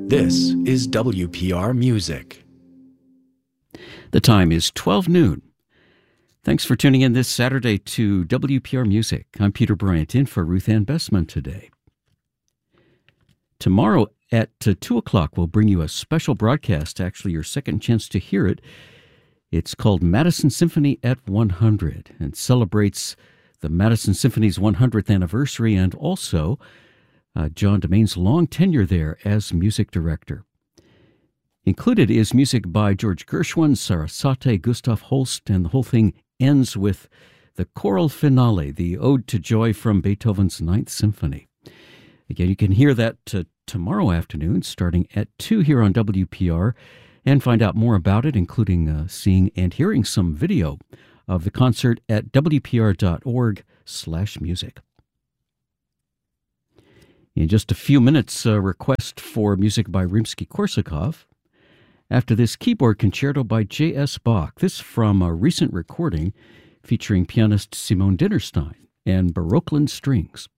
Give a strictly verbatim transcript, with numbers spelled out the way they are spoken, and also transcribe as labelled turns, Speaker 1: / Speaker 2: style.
Speaker 1: This is W P R Music.
Speaker 2: The time is twelve noon. Thanks for tuning in this Saturday to W P R Music. I'm Peter Bryant, in for Ruth Ann Bessman today. Tomorrow at uh, two o'clock, we'll bring you a special broadcast, actually your second chance to hear it. It's called Madison Symphony at one hundred and celebrates the Madison Symphony's one hundredth anniversary and also uh, John DeMain's long tenure there as music director. Included is music by George Gershwin, Sarasate, Gustav Holst, and the whole thing ends with the choral finale, the Ode to Joy from Beethoven's Ninth Symphony. Again, you can hear that uh, tomorrow afternoon, starting at two here on W P R, and find out more about it, including uh, seeing and hearing some video of the concert at W P R dot org slash music. In just a few minutes, a request for music by Rimsky-Korsakov. After this, keyboard concerto by J S. Bach. This from a recent recording featuring pianist Simone Dinnerstein and Baroqueland strings.